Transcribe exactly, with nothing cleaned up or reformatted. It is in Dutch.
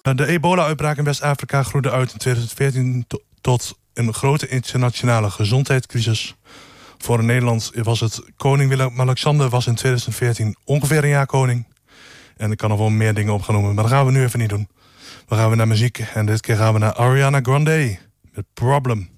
De ebola-uitbraak in West-Afrika groeide uit in twintig veertien to- tot een grote internationale gezondheidscrisis. Voor Nederland was het koning Willem-Alexander was in twintig veertien ongeveer een jaar koning. En ik kan nog wel meer dingen op gaan noemen, maar dat gaan we nu even niet doen. Dan gaan we naar muziek en dit keer gaan we naar Ariana Grande met Problem.